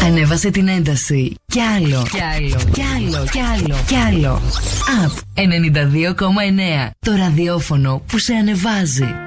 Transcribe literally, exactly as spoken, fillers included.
Ανέβασε την ένταση. Κι άλλο, κι άλλο, κι άλλο, κι άλλο, κι άλλο. Up ενενήντα δύο κόμμα εννέα. Το ραδιόφωνο που σε ανεβάζει.